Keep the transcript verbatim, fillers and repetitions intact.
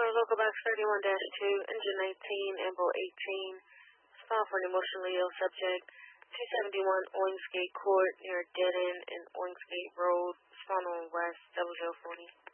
for local box thirty-one dash two, engine nineteen, ambo eighteen. It's file for an emotionally ill subject. two seventy-one Oingsgate Court near Dead End and Oingsgate Road. It's found on West double zero forty.